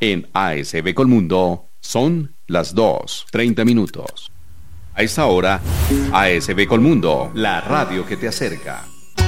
En ASB Colmundo son las 2:30. A esta hora, ASB Colmundo, la radio que te acerca.